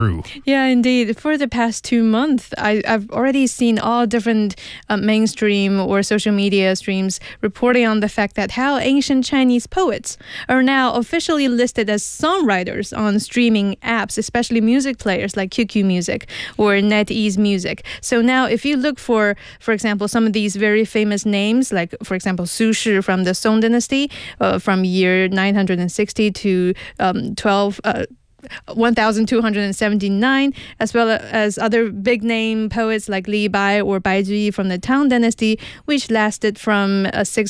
true. Yeah, indeed. For the past 2 months, I've already seen all different mainstream or social media streams reporting on the fact that how ancient Chinese poets are now officially listed as songwriters on streaming apps, especially music players like QQ Music or NetEase Music. So now if you look for example, some of these very famous names, like, for example, Su Shi from the Song Dynasty from year 960 to 1279, as well as other big name poets like Li Bai or Bai Zhiyi from the Tang Dynasty, which lasted from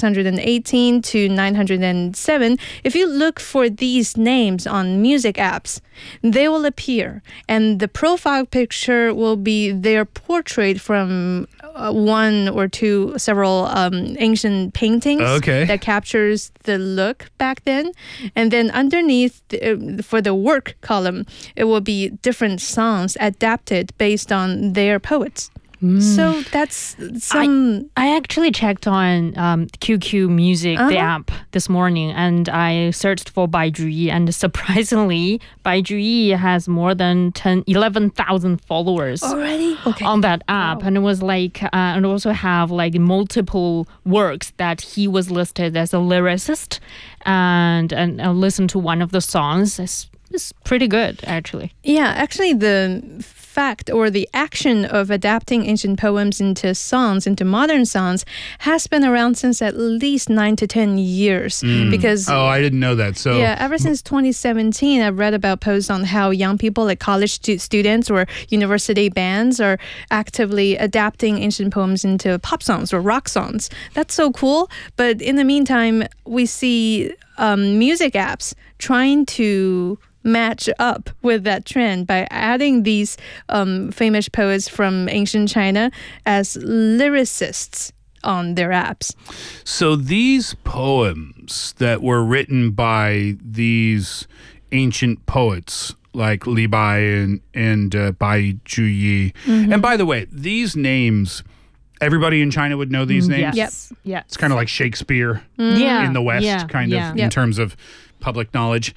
618 to 907. If you look for these names on music apps, they will appear, and the profile picture will be their portrait from one or two, several ancient paintings that captures the look back then. And then underneath, for the work column, it will be different songs adapted based on their poets. So that's some... I actually checked on QQ Music, the app, this morning, and I searched for Bai Zhiyi, and surprisingly, Bai Zhiyi has more than 11,000 followers already on that app. Wow. And it was like, and also have like multiple works that he was listed as a lyricist, and I listened to one of the songs. It's pretty good, actually. Yeah, actually the fact or the action of adapting ancient poems into songs, into modern songs, has been around since at least 9 to 10 years. Because I didn't know that. So yeah, ever since 2017, I've read about posts on how young people, like college students or university bands, are actively adapting ancient poems into pop songs or rock songs. That's so cool. But in the meantime, we see music apps trying to match up with that trend by adding these famous poets from ancient China as lyricists on their apps. So these poems that were written by these ancient poets like Li Bai and Bai Zhiyi, and by the way, these names, everybody in China would know these names? Yes. Yep. It's kind of like Shakespeare in the West, in terms of public knowledge.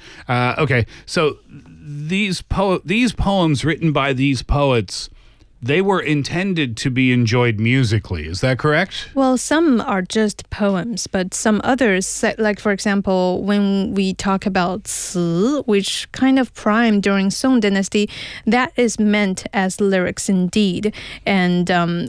So these poems written by these poets, they were intended to be enjoyed musically. Is that correct? Well, some are just poems, but some others, like for example, when we talk about ci, which kind of primed during Song Dynasty, that is meant as lyrics indeed. And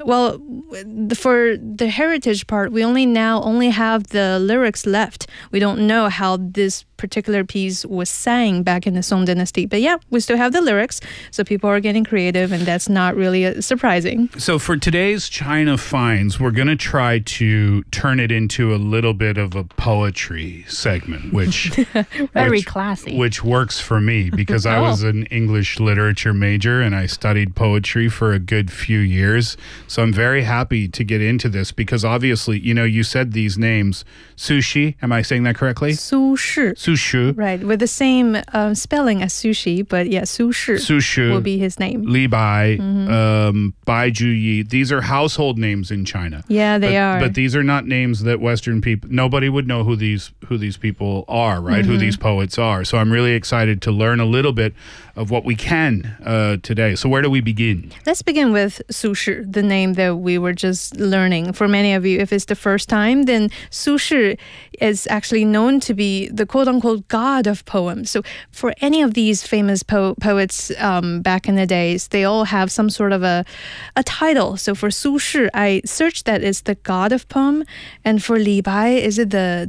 for the heritage part, we only have the lyrics left. We don't know how this particular piece was sang back in the Song Dynasty. But yeah, we still have the lyrics, so people are getting creative, and that's not really surprising. So for today's China Finds, we're going to try to turn it into a little bit of a poetry segment, which very classy, which works for me because I was an English literature major and I studied poetry for a good few years. So I'm very happy to get into this because obviously, you said these names, Su Shi, am I saying that correctly? Su Shi. Su Shi. Right, with the same spelling as sushi, but yeah, Su Shi. Su Shi will be his name. Li Bai, Bai Zhiyi. These are household names in China. Yeah, they are. But these are not names that Western people, nobody would know who these people are, right? Who these poets are. So I'm really excited to learn a little bit of what we can today. So where do we begin? Let's begin with Su Shi, the name that we were just learning. For many of you, if it's the first time, then Su Shi is actually known to be the quote-unquote god of poems. So for any of these famous poets back in the days, they all have some sort of a title. So for Su Shi, I searched that it's the god of poem, and for Li Bai, is it the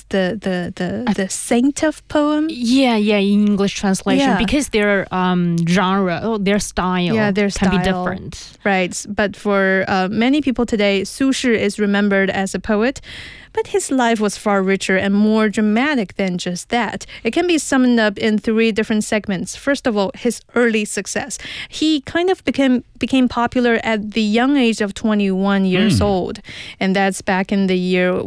saint of poem? Yeah, in English translation, because their genre, their style, can be different. Right, but for many people today, Su Shi is remembered as a poet, but his life was far richer and more dramatic than just that. It can be summed up in 3 different segments. First of all, his early success. He kind of became popular at the young age of 21 years old, and that's back in the year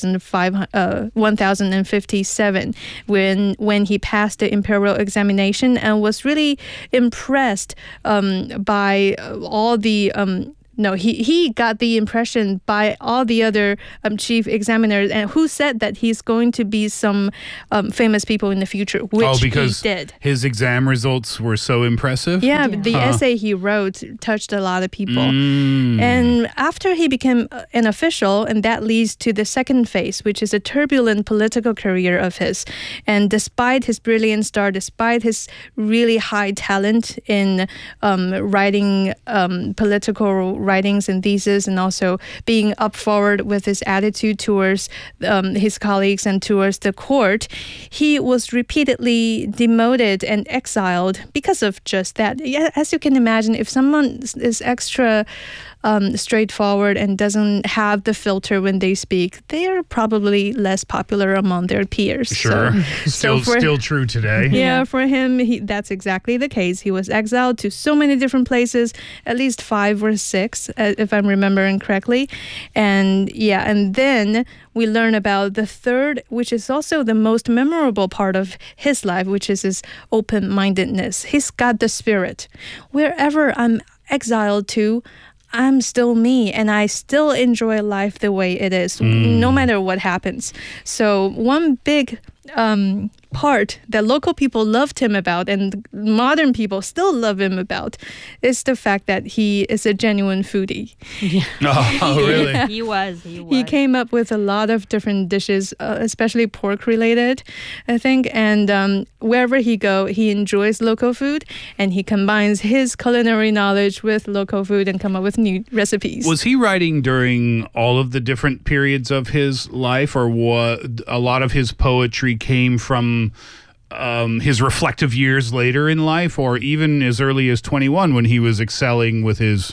1057 when he passed the imperial examination and was really impressed by all the No, he got the impression by all the other chief examiners, and who said that he's going to be some famous people in the future, which because he did. his exam results were so impressive? Yeah, the essay he wrote touched a lot of people. Mm. And after he became an official, and that leads to the second phase, which is a turbulent political career of his. And despite his brilliant start, despite his really high talent in writing political writings and theses, and also being up forward with his attitude towards his colleagues and towards the court, he was repeatedly demoted and exiled because of just that. As you can imagine, if someone is extra straightforward and doesn't have the filter when they speak, they are probably less popular among their peers. Sure. Still true today. Yeah, for him, that's exactly the case. He was exiled to so many different places, at least 5 or 6, if I'm remembering correctly. And then we learn about the third, which is also the most memorable part of his life, which is his open-mindedness. He's got the spirit. Wherever I'm exiled to, I'm still me, and I still enjoy life the way it is, no matter what happens. So one big part that local people loved him about, and modern people still love him about, is the fact that he is a genuine foodie. Yeah. Oh, really? Yeah, he was. He came up with a lot of different dishes, especially pork related, I think. And wherever he go, he enjoys local food, and he combines his culinary knowledge with local food and come up with new recipes. Was he writing during all of the different periods of his life, or what? A lot of his poetry came from his reflective years later in life, or even as early as 21 when he was excelling with his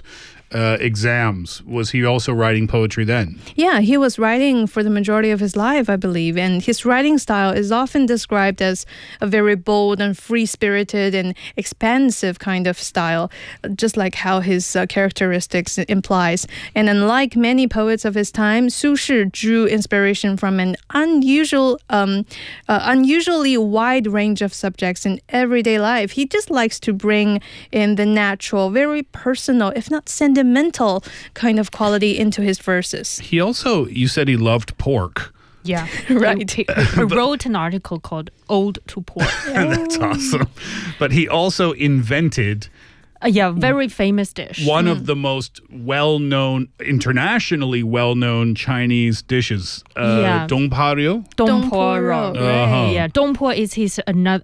exams? Was he also writing poetry then? Yeah, he was writing for the majority of his life, I believe. And his writing style is often described as a very bold and free-spirited and expansive kind of style, just like how his characteristics implies. And unlike many poets of his time, Su Shi drew inspiration from an unusually wide range of subjects in everyday life. He just likes to bring in the natural, very personal, if not sentimental kind of quality into his verses. He also, you said he loved pork. Yeah. Right. He wrote an article called Ode to Pork. That's awesome. But he also invented very famous dish. one of the most internationally well-known Chinese dishes, Dongpa-ryu. Dongpo. Right. Yeah, Dongpo is his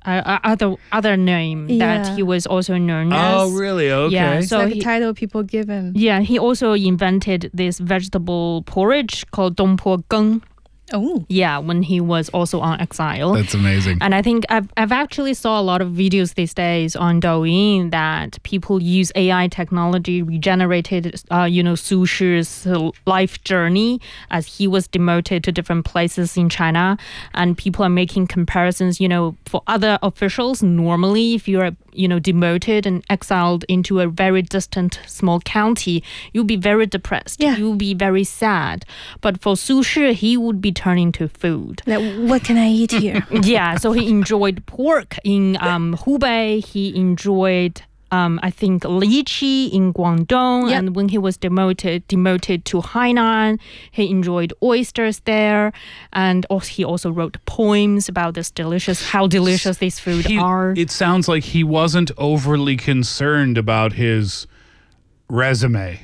other name that he was also known as. Oh, really? Okay. Yeah, It's so like a title people give him. Yeah, he also invented this vegetable porridge called Dongpo Geng. Oh. Yeah, when he was also on exile. That's amazing. And I think I've actually saw a lot of videos these days on Douyin that people use AI technology regenerated, Su Shi's life journey as he was demoted to different places in China. And people are making comparisons, for other officials. Normally, if you're, demoted and exiled into a very distant small county, you'll be very depressed. Yeah. You'll be very sad. But for Su Shi, he would be turning to food. Like, what can I eat here? Yeah, so he enjoyed pork in Hubei. He enjoyed, I think, lychee in Guangdong. Yep. And when he was demoted to Hainan, he enjoyed oysters there. And he also wrote poems about how delicious these food are. It sounds like he wasn't overly concerned about his resume.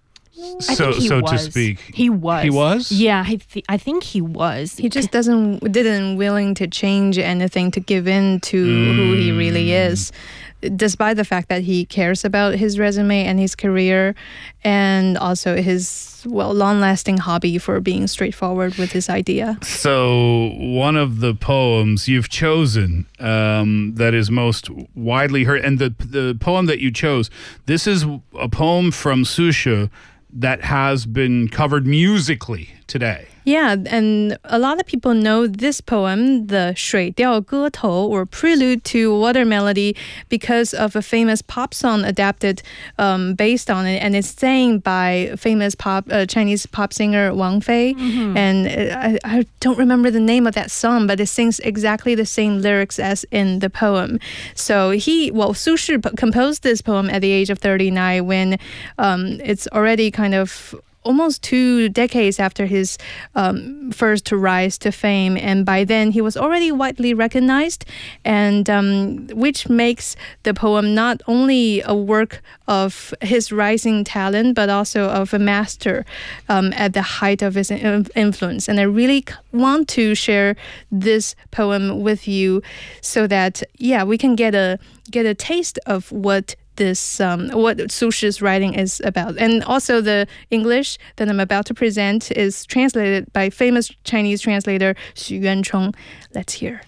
I think he was. To speak. He was. He was? Yeah, I think he was. He just didn't willing to change anything to give in to who he really is, despite the fact that he cares about his resume and his career, and also his long-lasting hobby for being straightforward with his idea. So one of the poems you've chosen that is most widely heard, and the poem that you chose, this is a poem from Su Shi that has been covered musically today. Yeah, and a lot of people know this poem, the 水调歌头, or prelude to water melody, because of a famous pop song adapted based on it, and it's sang by famous Chinese pop singer Wang Fei. And I don't remember the name of that song, but it sings exactly the same lyrics as in the poem. So Su Shi composed this poem at the age of 39, when it's already kind of almost 2 decades after his first rise to fame, and by then he was already widely recognized, and which makes the poem not only a work of his rising talent, but also of a master at the height of his influence. And I really want to share this poem with you, so that we can get a taste of what Su Shi's writing is about. And also the English that I'm about to present is translated by famous Chinese translator Xu Yuanchong. Let's hear.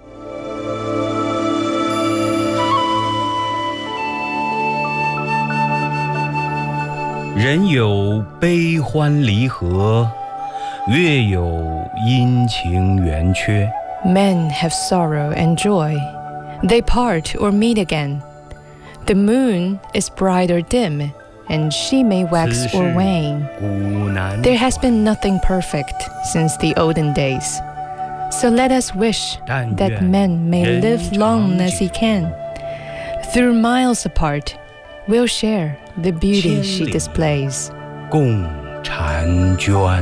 人有悲欢离合，月有阴晴圆缺。 Men have sorrow and joy. They part or meet again. The moon is bright or dim, and she may wax or wane. There has been nothing perfect since the olden days. So let us wish that men may live long as he can. Through miles apart, we'll share the beauty she displays. 共婵娟。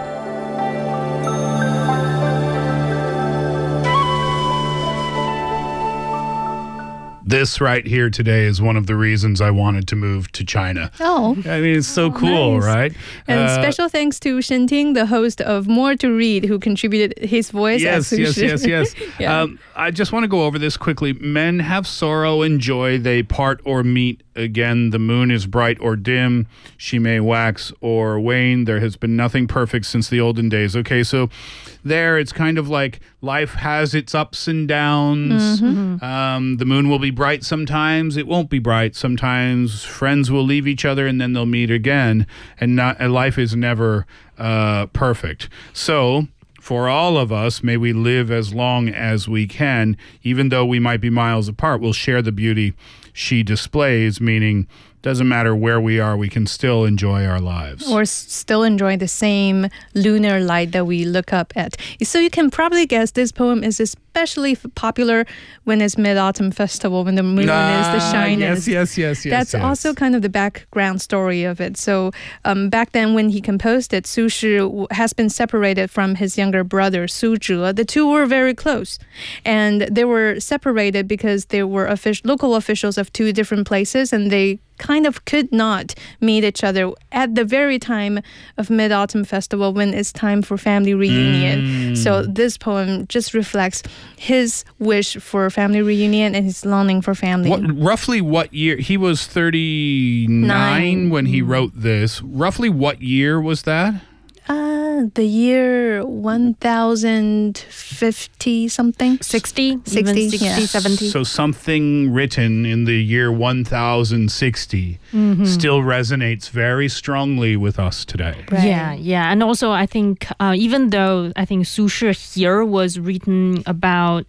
This right here today is one of the reasons I wanted to move to China. Oh. I mean, it's so cool, nice. right? And special thanks to Shen Ting, the host of More to Read, who contributed his voice. Yes. Yeah. I just want to go over this quickly. Men have sorrow and joy. They part or meet again. The moon is bright or dim. She may wax or wane. There has been nothing perfect since the olden days. Okay, so there it's kind of like life has its ups and downs. The moon will be bright sometimes. It won't be bright sometimes. Friends will leave each other and then they'll meet again. And life is never perfect. So for all of us, may we live as long as we can, even though we might be miles apart. We'll share the beauty she displays, meaning doesn't matter where we are, we can still enjoy our lives. Or still enjoy the same lunar light that we look up at. So you can probably guess this poem is especially popular when it's Mid-Autumn Festival, when the moon is the shyness. Yes. That's also kind of the background story of it. So back then when he composed it, Su Shi has been separated from his younger brother, Su Zhe. The two were very close. And they were separated because they were local officials of two different places, and they kind of could not meet each other at the very time of Mid-Autumn Festival when it's time for family reunion. So this poem just reflects his wish for family reunion and his longing for family. Roughly what year? He was 39 when he wrote this. Roughly what year was that? The year 1050 something. 60, even 60, 60, yeah. 70. So something written in the year 1060 still resonates very strongly with us today. Right. Yeah. And also, I think, even though I think Su Shi here was writing about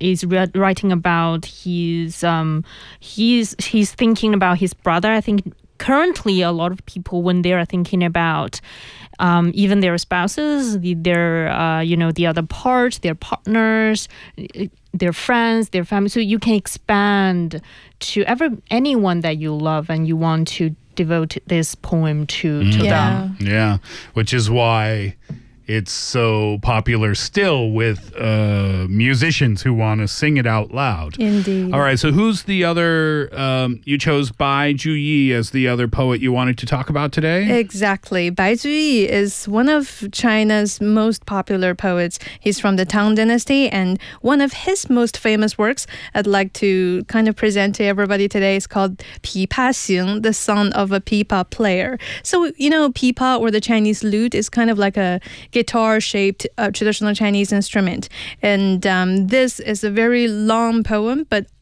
his, he's thinking about his brother. I think currently a lot of people, when they are thinking about even their spouses, their the other part, their partners, their friends, their family. So you can expand to anyone that you love and you want to devote this poem to them. Yeah, which is why it's so popular still with musicians who want to sing it out loud. Indeed. All right, so who's the other, you chose Bai Juyi as the other poet you wanted to talk about today? Exactly. Bai Juyi is one of China's most popular poets. He's from the Tang Dynasty, and one of his most famous works I'd like to kind of present to everybody today is called Pi Pa Xing, the son of a pipa player. So, pipa, or the Chinese lute, is kind of like a guitar-shaped traditional Chinese instrument. And this is a very long poem, but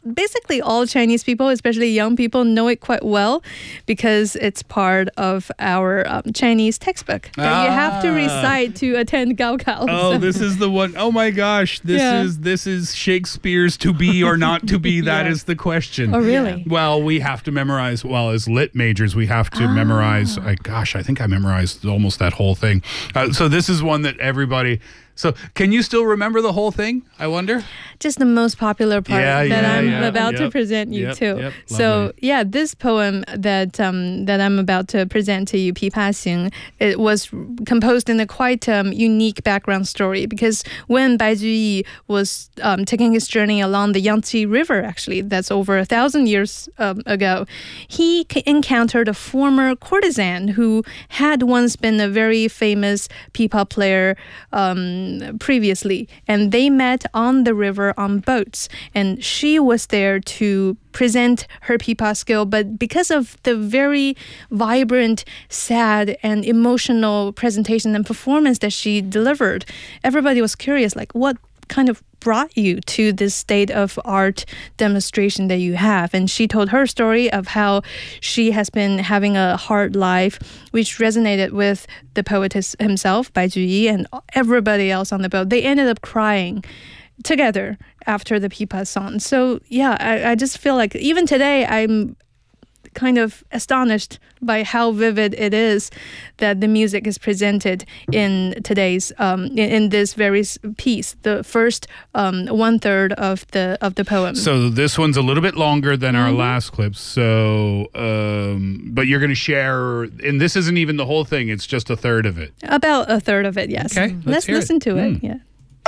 basically all Chinese people, especially young people, know it quite well because it's part of our Chinese textbook that you have to recite to attend Gaokao. Oh, this is the one. Oh my gosh, this is Shakespeare's to be or not to be. That is the question. Oh, really? Well, we have to memorize. Well, as lit majors, we have to memorize. I think I memorized almost that whole thing. So this is one that everybody. So can you still remember the whole thing, I wonder? Just the most popular part that I'm about to present you to. So this poem that I'm about to present to you, 琵琶行, it was composed in a quite unique background story because when Bai Juyi was taking his journey along the Yangtze River, actually, that's over 1,000 years ago, he encountered a former courtesan who had once been a very famous pipa player previously, and they met on the river on boats, and she was there to present her pipa skill, but because of the very vibrant, sad, and emotional presentation and performance that she delivered, everybody was curious, like, what kind of brought you to this state of art demonstration that you have? And she told her story of how she has been having a hard life, which resonated with the poetess himself, Bai Juyi, and everybody else on the boat. They ended up crying together after the pipa song. So I just feel like even today I'm kind of astonished by how vivid it is that the music is presented in today's in this very piece, the first 1/3 of the poem. So this one's a little bit longer than our last clip. So, but you're going to share, and this isn't even the whole thing; it's just 1/3 of it. About 1/3 of it, yes. Okay, let's listen to it. Yeah.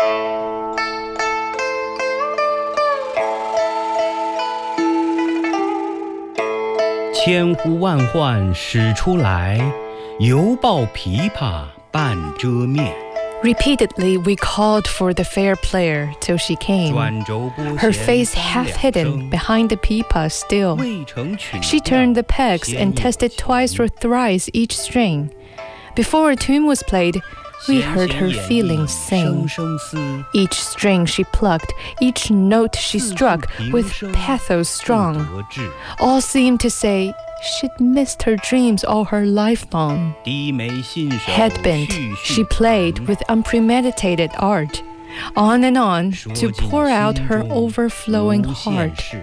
千呼万唤始出来，犹抱琵琶半遮面。 Repeatedly we called for the fair player till she came, 转轴拨弦 her face half 3两 hidden 声 behind the pipa still. 未成曲 She 调 turned the pegs 弦 and 已 tested 起 twice or thrice each string. Before a tune was played, we 弦 heard 弦 her 掩 feelings 映 sing. 声声思 Each string she plucked, each note she 自 struck 诉平 with 生 pathos 不 strong. 得志 All seemed to say she'd missed her dreams all her life long. 低眉信手 Head bent, 续 she 续 played 弹 with unpremeditated art, on and on 说 to 尽 pour out 心 her 中 overflowing 无限 heart. 事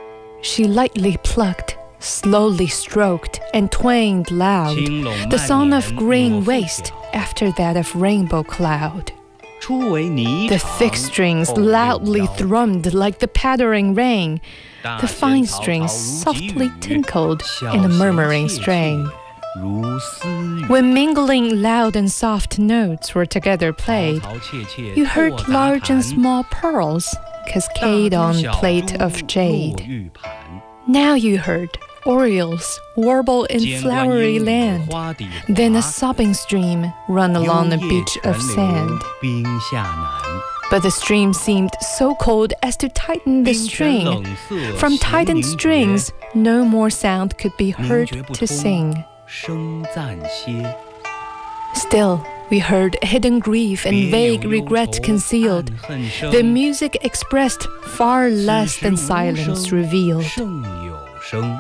She lightly plucked, slowly stroked, and twanged loud, 轻拢 the 蔓 song of 延 green 莫复 waste 晓 after that of rainbow cloud. 初为霓 The 裳 thick strings 后又 loudly 绕 thrummed like the pattering rain. 大 The 弦 fine 嘈嘈 strings 如急 softly 雨 tinkled 小 in a 弦 murmuring 切切 strain. 如私语 When mingling loud and soft notes were together 嘈 played, 嘈切切 you heard 扩杂 large and 弹 small pearls 大 cascade 珠 on 小 plate 珠 of jade. 落玉盘 Now you heard orioles warble in 间关 flowery 莺语 land, 花底 then a 滑 sobbing stream run along a 幽夜 beach 泉 of 流 sand. 冰下难 But the stream seemed so cold as to tighten the 冰泉 string. 冷涩 From 弦 tightened 凝 strings, 绝 no more sound could be 凝 heard 绝不 to 通 sing. 声暂歇 Still, we heard hidden grief and 别 vague 有忧 regret 愁 concealed. 暗恨生 The music expressed far 此 less 时 than 无 silence 声 revealed. 胜有声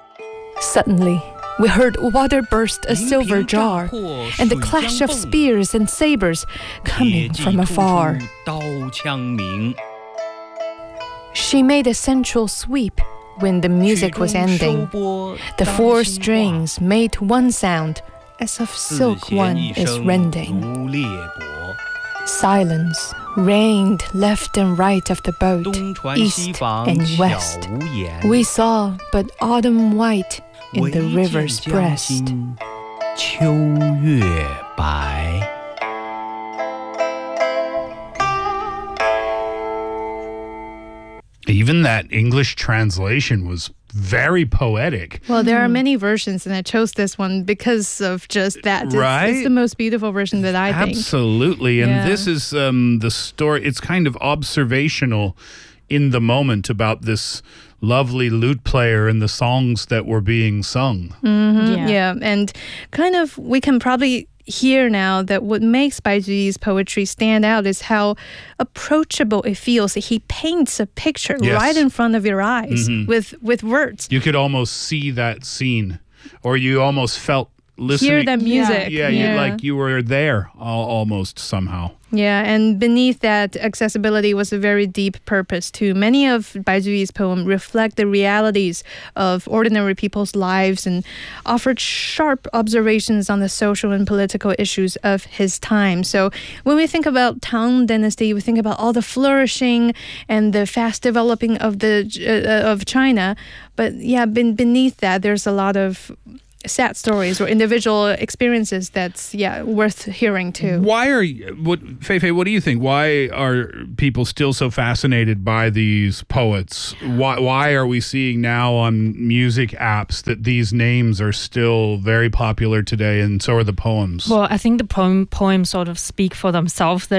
Suddenly, we heard water burst a 银 silver 瓶乍 jar, 破 and the 水 clash 浆 of 迸 spears and sabers 铁 coming 骑 from 突 afar. 出刀枪鸣 She made a central sweep when the 曲 music 中 was 收 ending. 拨 The 当 four 心画 strings made one sound, as of 四 silk 弦 one 一 is 声 rending. 如裂帛 Silence reigned left and right of the boat, 东船西 east 舫 and 悄 west. 无言 We saw but autumn white in 唯 the 见 river's 江 breast. 心秋月白 Even that English translation was very poetic. Well, there are many versions, and I chose this one because of just that. It's Right? the most beautiful version that I think. Absolutely. And Yeah. this is the story. It's kind of observational in the moment about this lovely lute player and the songs that were being sung. Yeah, and kind of we can probably here now that what makes Bai Juyi's poetry stand out is how approachable it feels. He paints a picture right in front of your eyes with words. You could almost see that scene, or you almost felt listening. Hear the music. Yeah. You were there almost somehow. Yeah, and beneath that accessibility was a very deep purpose too. Many of Bai Juyi's poems reflect the realities of ordinary people's lives and offered sharp observations on the social and political issues of his time. So when we think about Tang Dynasty, we think about all the flourishing and the fast developing of China. But yeah, beneath that, there's a lot of sad stories or individual experiences that's worth hearing too. Fei-Fei, what do you think? Why are people still so fascinated by these poets? Why are we seeing now on music apps that these names are still very popular today, and so are the poems? Well, I think the poems sort of speak for themselves.